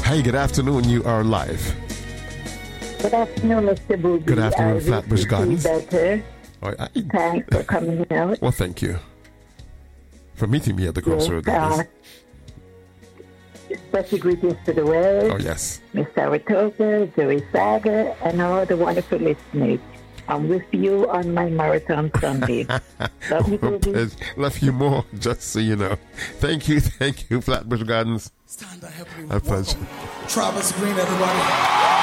Hi, good afternoon. You are live. Good afternoon, Mr. Booby. Good afternoon, Flatbush Gardens. Better. Oh, Thanks for coming out. Well, thank you for meeting me at the crossroads. Special greetings to the world. Oh, yes. Mr. Saratoga, Zoe Saga, and all the wonderful listeners. I'm with you on my marathon Sunday. Love you, Booby. Love you more, just so you know. Thank you, Flatbush Gardens. Stand by, help me. A pleasure. Travis Green, everybody.